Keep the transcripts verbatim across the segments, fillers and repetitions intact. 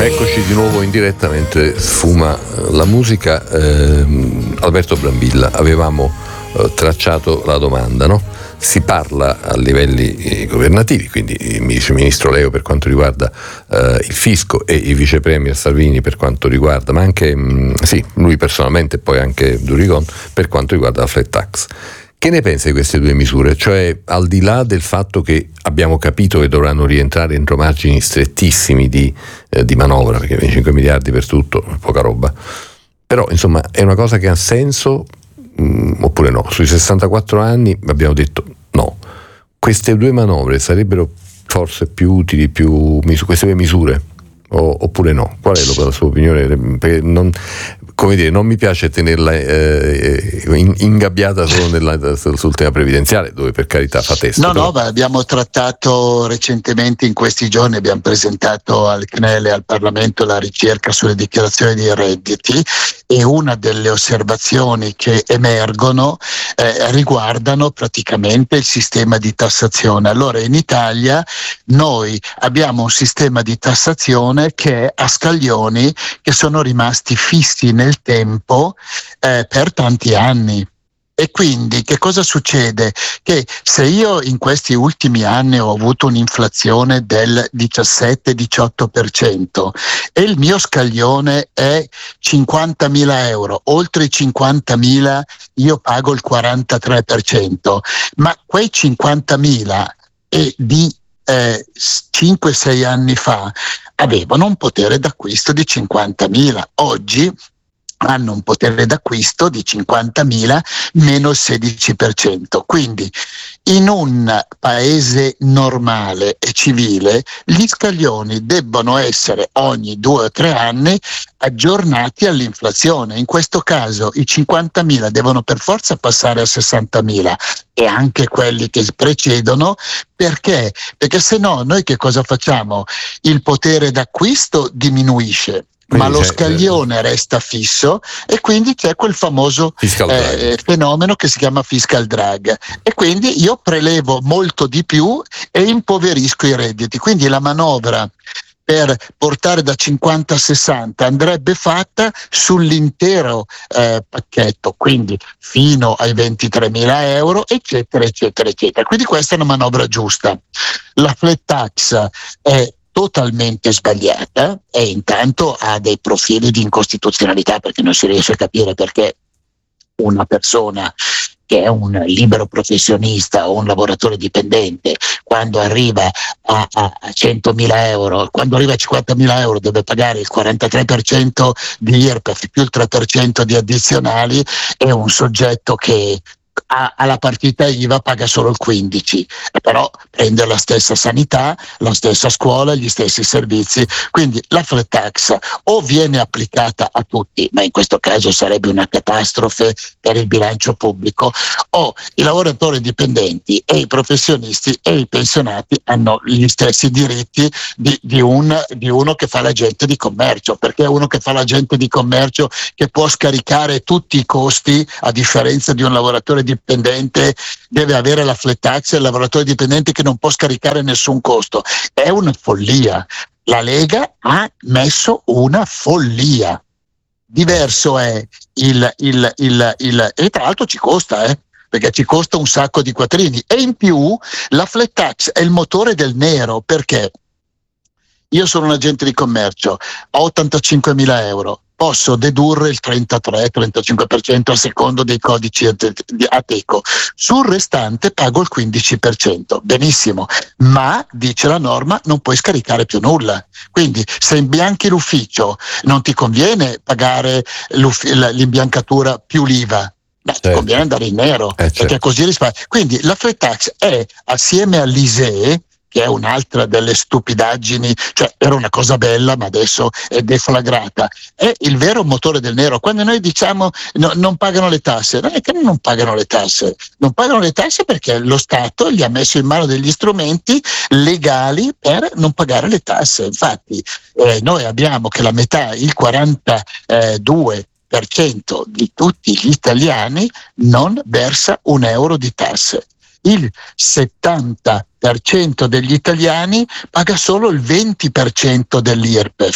Eccoci di nuovo in diretta mentre sfuma la musica. eh, Alberto Brambilla, avevamo eh, tracciato la domanda, no? Si parla a livelli eh, governativi, quindi il vice ministro Leo per quanto riguarda eh, il fisco e il vice premier Salvini per quanto riguarda, ma anche mh, sì, lui personalmente e poi anche Durigon per quanto riguarda la flat tax. Che ne pensa di queste due misure? Cioè, al di là del fatto che abbiamo capito che dovranno rientrare entro margini strettissimi di, eh, di manovra, perché venticinque miliardi per tutto, poca roba, però insomma è una cosa che ha senso mh, oppure no? Sui sessantaquattro anni abbiamo detto no. Queste due manovre sarebbero forse più utili, più mis- queste due misure? O, oppure no? Qual è la, la sua opinione? Perché non, come dire, non mi piace tenerla eh, in, ingabbiata solo nella, sul tema previdenziale, dove per carità fa testo. No, però. no, beh, abbiamo trattato recentemente, in questi giorni abbiamo presentato al C N E L e al Parlamento la ricerca sulle dichiarazioni dei redditi, e una delle osservazioni che emergono eh, riguardano praticamente il sistema di tassazione. Allora, in Italia noi abbiamo un sistema di tassazione che è a scaglioni che sono rimasti fissi nel tempo eh, per tanti anni. E quindi che cosa succede? Che se io in questi ultimi anni ho avuto un'inflazione del diciassette diciotto per cento e il mio scaglione è cinquantamila euro, oltre i cinquantamila io pago il quarantatré per cento, ma quei cinquantamila e di eh, cinque sei anni fa avevano un potere d'acquisto di cinquantamila, oggi hanno un potere d'acquisto di cinquantamila meno il sedici per cento. Quindi in un paese normale e civile gli scaglioni debbono essere ogni due o tre anni aggiornati all'inflazione. In questo caso i cinquantamila devono per forza passare a sessantamila, e anche quelli che precedono. Perché? Perché se no noi che cosa facciamo? Il potere d'acquisto diminuisce, ma lo scaglione resta fisso, e quindi c'è quel famoso eh, fenomeno che si chiama fiscal drag, e quindi io prelevo molto di più e impoverisco i redditi. Quindi la manovra per portare da cinquanta a sessanta andrebbe fatta sull'intero eh, pacchetto, quindi fino ai ventitremila euro, eccetera, eccetera, eccetera. Quindi questa è una manovra giusta. La flat tax è totalmente sbagliata e intanto ha dei profili di incostituzionalità, perché non si riesce a capire perché una persona che è un libero professionista o un lavoratore dipendente, quando arriva a, a, a centomila euro, quando arriva a cinquantamila euro deve pagare il quarantatré per cento di I R P E F più il tre per cento di addizionali, è un soggetto che alla partita I V A paga solo il quindici, però prende la stessa sanità, la stessa scuola, gli stessi servizi. Quindi la flat tax o viene applicata a tutti, ma in questo caso sarebbe una catastrofe per il bilancio pubblico, o i lavoratori dipendenti e i professionisti e i pensionati hanno gli stessi diritti di, di, un, di uno che fa l'agente di commercio, perché è uno che fa l'agente di commercio che può scaricare tutti i costi, a differenza di un lavoratore dipendente deve avere la flat tax, e il lavoratore dipendente che non può scaricare nessun costo. È una follia. La Lega ha messo una follia. Diverso è il, il, il, il e tra l'altro ci costa, eh, perché ci costa un sacco di quattrini, e in più la flat tax è il motore del nero, perché io sono un agente di commercio, ho ottantacinquemila euro, posso dedurre il trentatré trentacinque per cento a secondo dei codici Ateco. Sul restante pago il quindici per cento. Benissimo, ma dice la norma non puoi scaricare più nulla. Quindi se imbianchi l'ufficio non ti conviene pagare l'imbiancatura più l'I V A. Beh, certo. Ti conviene andare in nero, eh, perché certo. Così risparmi. Quindi la flat tax è, assieme all'I S E E, che è un'altra delle stupidaggini, cioè era una cosa bella ma adesso è deflagrata, è il vero motore del nero. Quando noi diciamo no, non pagano le tasse, non è che non pagano le tasse, non pagano le tasse perché lo Stato gli ha messo in mano degli strumenti legali per non pagare le tasse. Infatti eh, noi abbiamo che la metà, il quarantadue per cento di tutti gli italiani non versa un euro di tasse. Il settanta per cento degli italiani paga solo il venti per cento dell'I R P E F.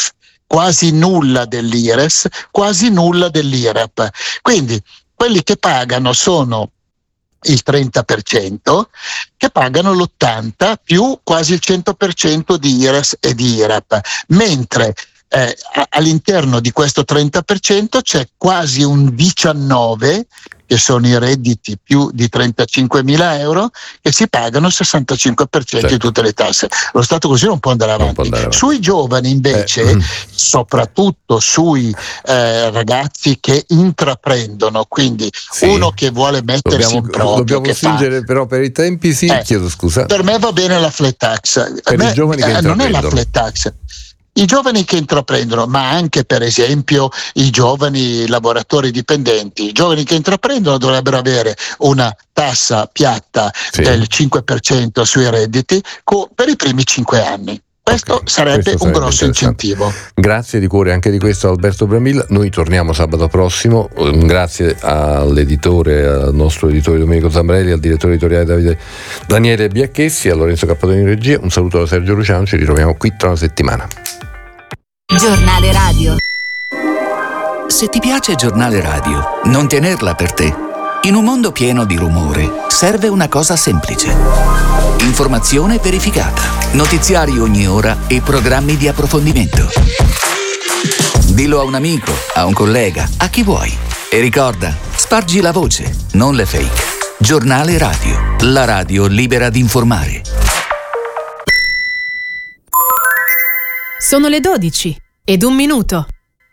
quasi nulla dell'I R E S, quasi nulla dell'I R A P. Quindi quelli che pagano sono il trenta per cento, che pagano l'ottanta più quasi il cento per cento di I R E S e di I R A P, mentre eh, all'interno di questo trenta per cento c'è quasi un diciannove, che sono i redditi più di trentacinquemila euro, che si pagano il sessantacinque per cento certo. di tutte le tasse. Lo Stato così non può andare avanti. Può andare avanti. Sui giovani invece, eh. soprattutto sui eh, ragazzi che intraprendono, quindi sì. uno che vuole mettersi dobbiamo, in proprio. Dobbiamo stringere fa, però per i tempi, sì, eh, chiedo scusa. Per me va bene la flat tax. Per me, i giovani che eh, non è la flat tax. I giovani che intraprendono, ma anche per esempio i giovani lavoratori dipendenti, i giovani che intraprendono dovrebbero avere una tassa piatta sì. del cinque per cento sui redditi co- per i primi cinque anni. Questo okay, sarebbe questo un sarebbe grosso incentivo. Grazie di cuore anche di questo Alberto Brambilla. Noi torniamo sabato prossimo. Grazie all'editore, al nostro editore Domenico Zambrelli, al direttore editoriale Davide Daniele Biacchessi, a Lorenzo Cappadoni in regia. Un saluto da Sergio Luciano, ci ritroviamo qui tra una settimana. Giornale radio. Se ti piace Giornale radio, non tenerla per te. In un mondo pieno di rumore, serve una cosa semplice. Informazione verificata, notiziari ogni ora e programmi di approfondimento. Dillo a un amico, a un collega, a chi vuoi. E ricorda, spargi la voce, non le fake. Giornale radio, la radio libera di informare. Sono le dodici ed un minuto.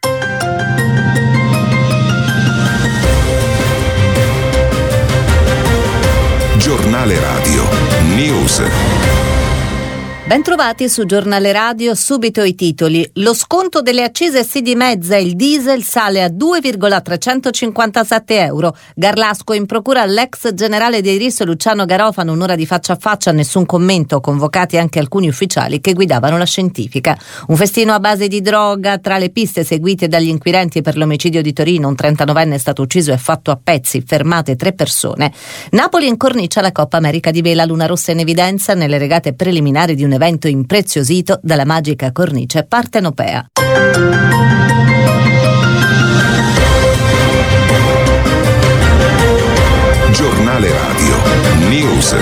Giornale radio News. Bentrovati su Giornale Radio, subito i titoli. Lo sconto delle accise si dimezza, il diesel sale a due virgola trecentocinquantasette euro. Garlasco in procura all'ex generale dei R I S Luciano Garofano, un'ora di faccia a faccia, nessun commento, convocati anche alcuni ufficiali che guidavano la scientifica. Un festino a base di droga, tra le piste seguite dagli inquirenti per l'omicidio di Torino, un trentanovenne è stato ucciso e fatto a pezzi, fermate tre persone. Napoli incornicia la Coppa America di vela, Luna Rossa in evidenza nelle regate preliminari di un evento impreziosito dalla magica cornice partenopea. Giornale radio News.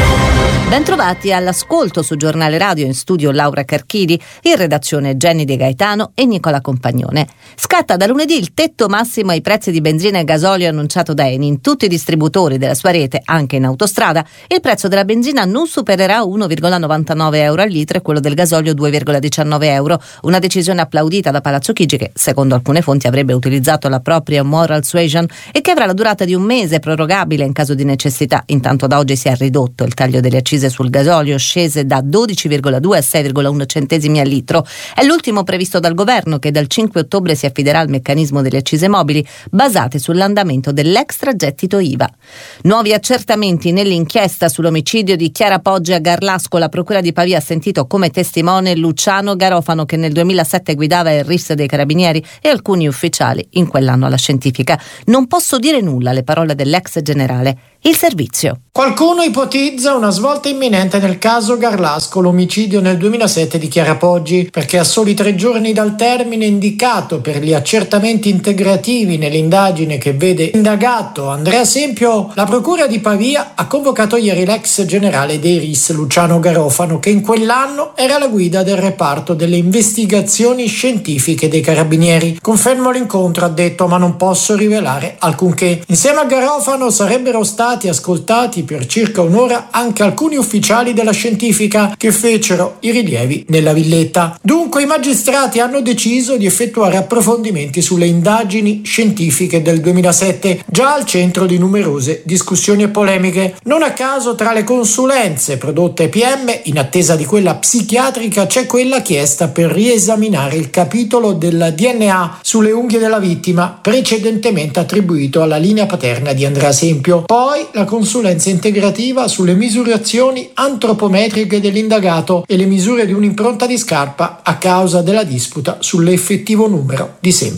Bentrovati all'ascolto su Giornale Radio, in studio Laura Carchidi, in redazione Jenny De Gaetano e Nicola Compagnone. Scatta da lunedì il tetto massimo ai prezzi di benzina e gasolio annunciato da Eni. In tutti i distributori della sua rete, anche in autostrada, il prezzo della benzina non supererà uno virgola novantanove euro al litro e quello del gasolio due virgola diciannove euro. Una decisione applaudita da Palazzo Chigi, che secondo alcune fonti avrebbe utilizzato la propria moral suasion e che avrà la durata di un mese, prorogabile in caso di necessità. Intanto da oggi si è ridotto il taglio delle accise sul gasolio, scese da dodici virgola due a sei virgola uno centesimi al litro. È l'ultimo previsto dal governo, che dal cinque ottobre si affiderà al meccanismo delle accise mobili basate sull'andamento dell'extragettito I V A. Nuovi accertamenti nell'inchiesta sull'omicidio di Chiara Poggi a Garlasco. La procura di Pavia ha sentito come testimone Luciano Garofano, che nel duemilasette guidava il R I S dei Carabinieri, e alcuni ufficiali in quell'anno alla scientifica. Non posso dire nulla, le parole dell'ex generale. Il servizio. Qualcuno ipotizza una svolta imminente nel caso Garlasco, l'omicidio nel duemilasette di Chiara Poggi, perché a soli tre giorni dal termine indicato per gli accertamenti integrativi nell'indagine che vede indagato Andrea Sempio, la procura di Pavia ha convocato ieri l'ex generale dei R I S Luciano Garofano, che in quell'anno era alla guida del reparto delle investigazioni scientifiche dei Carabinieri. Confermo l'incontro, ha detto, ma non posso rivelare alcunché. Insieme a Garofano sarebbero stati ascoltati per circa un'ora anche alcuni ufficiali della scientifica che fecero i rilievi nella villetta. Dunque i magistrati hanno deciso di effettuare approfondimenti sulle indagini scientifiche del duemilasette, già al centro di numerose discussioni e polemiche. Non a caso tra le consulenze prodotte ai P M, in attesa di quella psichiatrica, c'è quella chiesta per riesaminare il capitolo del D N A sulle unghie della vittima, precedentemente attribuito alla linea paterna di Andrea Sempio. Poi la consulenza integrativa sulle misurazioni antropometriche dell'indagato e le misure di un'impronta di scarpa a causa della disputa sull'effettivo numero di Sempio.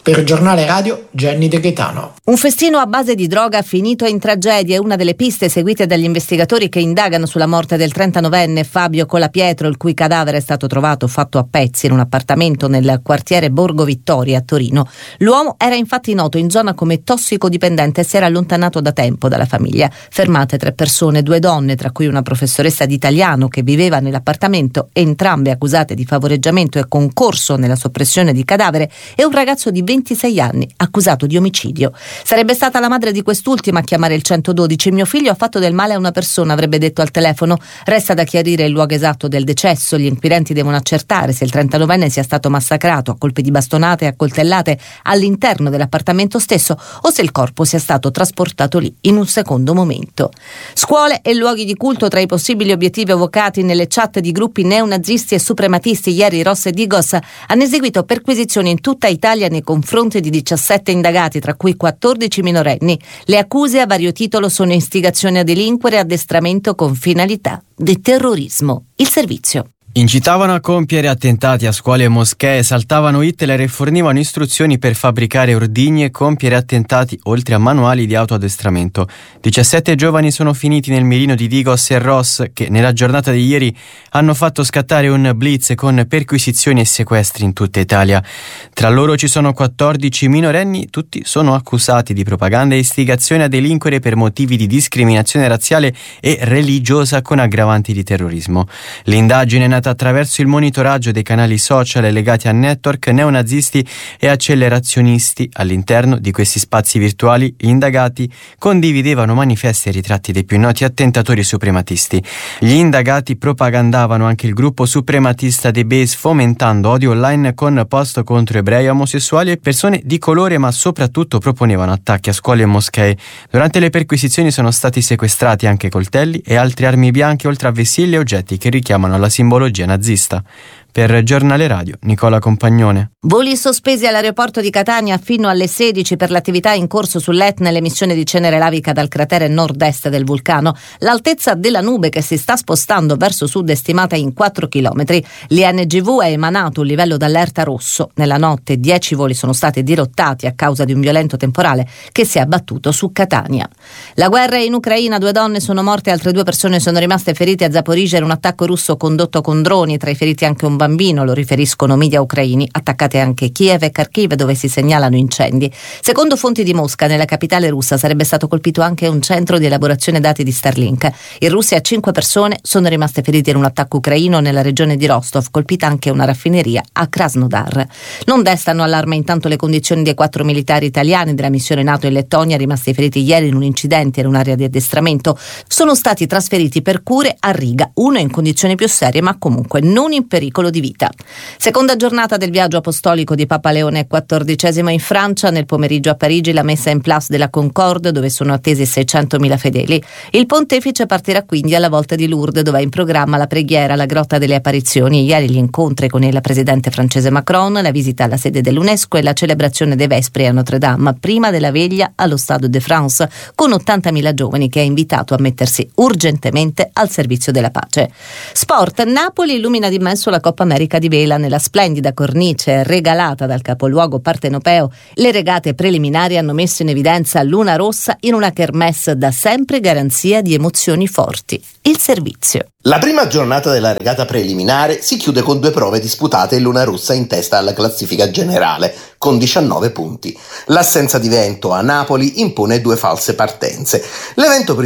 Per Giornale Radio, Jenny De Gaetano. Un festino a base di droga finito in tragedia è una delle piste seguite dagli investigatori che indagano sulla morte del trentanovenne Fabio Colapietro, il cui cadavere è stato trovato fatto a pezzi in un appartamento nel quartiere Borgo Vittoria a Torino. L'uomo era infatti noto in zona come tossicodipendente e si era allontanato da tempo dalla famiglia. Fermate tre persone, due donne, tra cui una professoressa di italiano che viveva nell'appartamento, entrambe accusate di favoreggiamento e concorso nella soppressione di cadavere, e un ragazzo di ventisei anni accusato di omicidio. Sarebbe stata la madre di quest'ultima a chiamare il centododici. Mio figlio ha fatto del male a una persona, avrebbe detto al telefono. Resta da chiarire il luogo esatto del decesso. Gli inquirenti devono accertare se il trentanovenne sia stato massacrato a colpi di bastonate e a coltellate all'interno dell'appartamento stesso o se il corpo sia stato trasportato lì in un secondo momento. Scuole e luoghi di culto tra i possibili obiettivi evocati nelle chat di gruppi neonazisti e suprematisti. Ieri Ross e Digos hanno eseguito perquisizioni in tutta Italia nei confronti di diciassette indagati, tra cui quattordici minorenni. Le accuse a vario titolo sono istigazione a delinquere e addestramento con finalità di terrorismo. Il servizio. Incitavano a compiere attentati a scuole e moschee, saltavano Hitler e fornivano istruzioni per fabbricare ordigni e compiere attentati, oltre a manuali di autoaddestramento. diciassette giovani sono finiti nel mirino di Digos e Ross, che nella giornata di ieri hanno fatto scattare un blitz con perquisizioni e sequestri in tutta Italia. Tra loro ci sono quattordici minorenni, tutti sono accusati di propaganda e istigazione a delinquere per motivi di discriminazione razziale e religiosa con aggravanti di terrorismo. L'indagine è nata attraverso il monitoraggio dei canali social legati a network neonazisti e accelerazionisti. All'interno di questi spazi virtuali gli indagati condividevano manifesti e ritratti dei più noti attentatori suprematisti. Gli indagati propagandavano anche il gruppo suprematista The Base, fomentando odio online con post contro ebrei, omosessuali e persone di colore, ma soprattutto proponevano attacchi a scuole e moschee. Durante le perquisizioni sono stati sequestrati anche coltelli e altre armi bianche, oltre a vessilli e oggetti che richiamano alla simbologia nazista. Per Giornale Radio, Nicola Compagnone. Voli sospesi all'aeroporto di Catania fino alle sedici per l'attività in corso sull'Etna e l'emissione di cenere lavica dal cratere nord-est del vulcano. L'altezza della nube che si sta spostando verso sud è stimata in quattro chilometri. L'I N G V ha emanato un livello d'allerta rosso. Nella notte dieci voli sono stati dirottati a causa di un violento temporale che si è abbattuto su Catania. La guerra in Ucraina, due donne sono morte, altre due persone sono rimaste ferite a Zaporizhzhia in un attacco russo condotto con droni. Tra i feriti anche un bambino, lo riferiscono media ucraini. Attaccate anche Kiev e Kharkiv, dove si segnalano incendi. Secondo fonti di Mosca, nella capitale russa sarebbe stato colpito anche un centro di elaborazione dati di Starlink. In Russia cinque persone sono rimaste ferite in un attacco ucraino nella regione di Rostov, colpita anche una raffineria a Krasnodar. Non destano allarme intanto le condizioni dei quattro militari italiani della missione NATO in Lettonia, rimasti feriti ieri in un incidente in un'area di addestramento. Sono stati trasferiti per cure a Riga, uno in condizioni più serie ma comunque non in pericolo di vita. Seconda giornata del viaggio apostolico di Papa Leone quattordicesimo in Francia. Nel pomeriggio a Parigi la messa in Place de la Concorde, dove sono attesi seicentomila fedeli. Il pontefice partirà quindi alla volta di Lourdes, dove è in programma la preghiera alla Grotta delle Apparizioni. Ieri gli incontri con il presidente francese Macron, la visita alla sede dell'UNESCO e la celebrazione dei Vespri a Notre Dame, prima della veglia allo Stade de France, con ottantamila giovani che ha invitato a mettersi urgentemente al servizio della pace. Sport. Napoli illumina d'immenso la Coppa America di vela nella splendida cornice regalata dal capoluogo partenopeo. Le regate preliminari hanno messo in evidenza Luna Rossa in una kermesse da sempre garanzia di emozioni forti. Il servizio. La prima giornata della regata preliminare si chiude con due prove disputate e Luna Rossa in testa alla classifica generale con diciannove punti. L'assenza di vento a Napoli impone due false partenze. L'evento